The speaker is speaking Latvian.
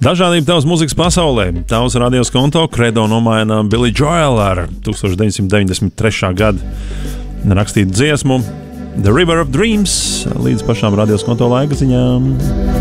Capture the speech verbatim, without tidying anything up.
Dažādība tavas mūzikas pasaulē. Tavs radios konto Credo nomaina Billy Joel ar deviņdesmit deviņdesmit trešā gada rakstītu dziesmu The River of Dreams līdz pašām radios konto laika ziņām.